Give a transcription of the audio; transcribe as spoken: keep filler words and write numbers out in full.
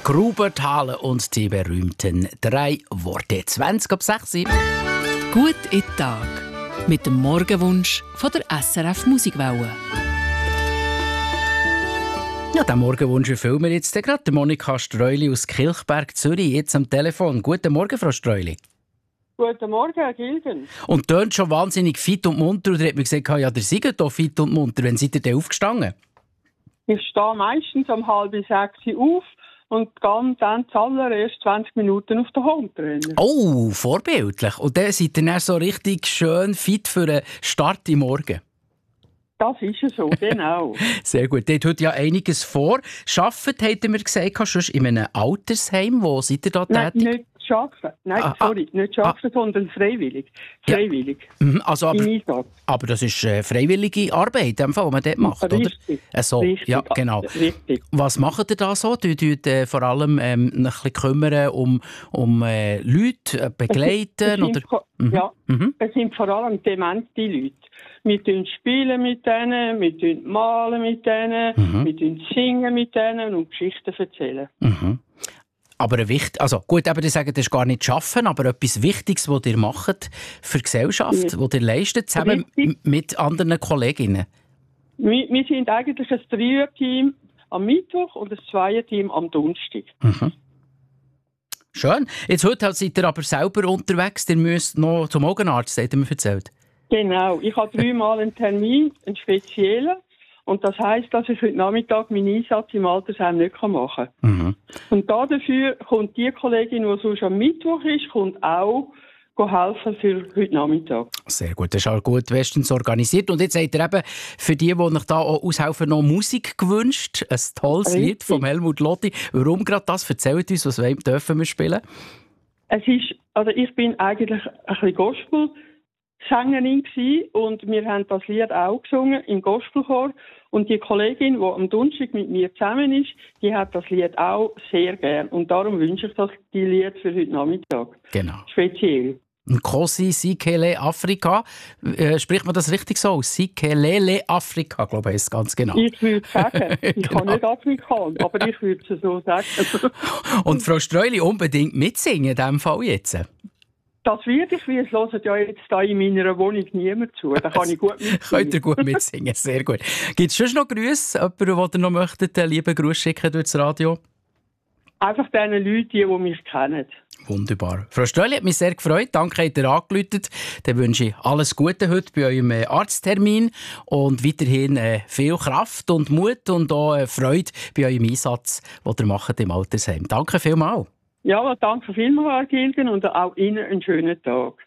Grubertal und die berühmten drei Worte. zwanzig ab sechs. Gut in den Tag. Mit dem Morgenwunsch von der S R F Musikwelle. Ja, den Morgenwunsch erfüllen wir jetzt gerade. Monika Streuli aus Kilchberg, Zürich, jetzt am Telefon. Guten Morgen, Frau Streuli. Guten Morgen, Herr Gilgen. Und tönt schon wahnsinnig fit und munter. Und da hat mir gesagt, ja, der seid hier fit und munter. Wann seid ihr denn aufgestanden? Ich stehe meistens um halb sechs auf und gehe dann zuallererst zwanzig Minuten auf den Hund rennen. Oh, vorbildlich. Und dann seid ihr dann so richtig schön fit für einen Start im Morgen. Das ist ja so, genau. Sehr gut. Dort hat ja einiges vor. Arbeitet, hat er mir gesagt, schon in einem Altersheim. Wo seid ihr da Nein, tätig? nicht arbeiten. Nein, Ah, sorry, nicht arbeiten, ah. sondern freiwillig. Freiwillig. Mhm, also aber, Im Einsatz. aber das ist äh, freiwillige Arbeit, in dem Fall, die man dort macht, Richtig. oder? Äh, so, Richtig. ja, genau. Richtig. Was macht ihr da so? Du tut äh, vor allem ähm, ein bisschen kümmern um, um äh, Leute, äh, begleiten? Es oder? sind, vor- Mhm. Ja, Mhm. es sind vor allem demente Leute. Wir tun spielen mit denen, wir tun malen mit denen, Mhm. wir tun singen mit denen und Geschichten erzählen. Mhm. Aber ein wichtig, also gut, aber die sagen, das ist gar nicht schaffen, aber etwas Wichtiges, was ihr macht für die Gesellschaft, Ja. was ihr leistet, zusammen Richtig. m- mit anderen Kolleginnen. Wir, wir sind eigentlich ein Dreier-Team am Mittwoch und ein Zweier-Team am Donnerstag. Mhm. Schön. Jetzt heute halt seid ihr aber selber unterwegs. Ihr müsst noch zum Augenarzt, hat er mir erzählt. Genau. Ich habe dreimal einen Termin, einen speziellen. Und das heisst, dass ich heute Nachmittag meinen Einsatz im Altersheim nicht machen kann. Mhm. Und da dafür kommt die Kollegin, die sonst am Mittwoch ist, kommt auch helfen für heute Nachmittag. Sehr gut, das ist auch gut bestens organisiert. Und jetzt habt ihr eben für die, die euch da auch aushelfen, noch Musik gewünscht. Ein tolles Richtig. Lied von Helmut Lotti. Warum gerade das? Erzählt uns, was wir dürfen wir spielen? Es ist, also ich bin eigentlich ein bisschen Gospel-Sängerin gsi und wir haben das Lied auch gesungen im Gospelchor. Und die Kollegin, die am Donnerstag mit mir zusammen ist, die hat das Lied auch sehr gern. Und darum wünsche ich das die Lied für heute Nachmittag. Genau. Speziell. Nkosi Sikelele Afrika. Äh, spricht man das richtig so aus? Sikelele Afrika, glaube ich, ist ganz genau. Ich würde sagen, ich Genau. kann nicht Afrikaner, aber ich würde es so sagen. Und Frau Streuli unbedingt mitsingen in diesem Fall jetzt. Das werde ich, weil es hört ja jetzt da in meiner Wohnung niemand zu. Da kann ich gut mitsingen. Könnt ihr gut mitsingen, sehr gut. Gibt es schon noch Grüße? Jemanden, den ihr noch möchtet, einen lieben Gruß schicken durchs Radio? Einfach den Leuten, die, die mich kennen. Wunderbar. Frau Streuli hat mich sehr gefreut. Danke, habt ihr angerufen. Dann wünsche ich alles Gute heute bei eurem äh, Arzttermin und weiterhin äh, viel Kraft und Mut und auch äh, Freude bei eurem Einsatz, den ihr macht im Altersheim. Danke vielmals. Ja, danke vielmals, Herr Gilgen, und auch Ihnen einen schönen Tag.